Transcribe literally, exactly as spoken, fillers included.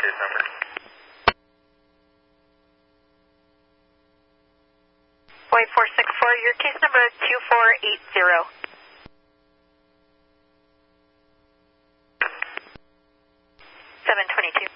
case number? Boy four six four, your case number two four eight zero. seven twenty-two.